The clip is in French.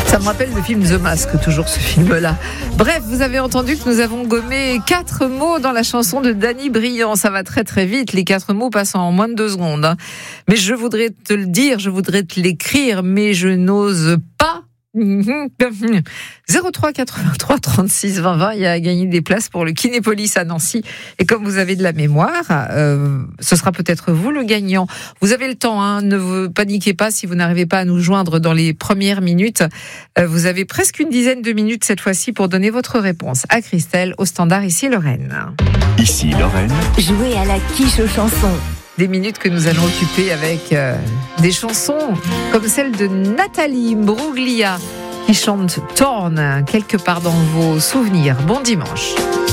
Ça me rappelle le film The Mask, toujours ce film-là. Bref, vous avez entendu que nous avons gommé 4 mots dans la chanson de Danny Briand. Ça va très très vite, les 4 mots passent en moins de 2 secondes. Mais je voudrais te le dire, je voudrais te l'écrire, mais je n'ose pas. 03 83 36 20 20, il y a gagné des places pour le Kinépolis à Nancy. Et comme vous avez de la mémoire, ce sera peut-être vous le gagnant. Vous avez le temps, ne vous paniquez pas si vous n'arrivez pas à nous joindre dans les premières minutes. Vous avez presque une dizaine de minutes cette fois-ci pour donner votre réponse à Christelle au standard ici Lorraine. Ici Lorraine. Jouez à la quiche aux chansons. Des minutes que nous allons occuper avec des chansons comme celle de Nathalie Bruglia qui chante Torn quelque part dans vos souvenirs. Bon dimanche.